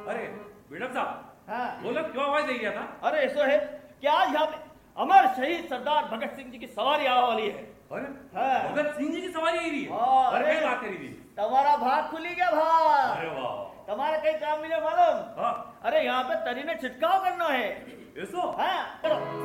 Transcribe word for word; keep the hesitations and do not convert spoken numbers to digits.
अरे बेडम साहब, हाँ बोलो क्यों आवाज दे दिया था? अरे ऐसा है क्या यहाँ पे अमर शहीद सरदार भगत सिंह जी की सवारी आने वाली है। अरे हाँ। भगत सिंह जी की सवारी आई रही है। हाँ, अरे अरे। क्या बात करी थी? तुम्हारा भाग खुली गया भाग। अरे वाह। तुम्हारे कई काम मिले मालूम? हाँ अरे यहाँ पे तरी ने छिटकाव करना है। ऐसो? हाँ चलो।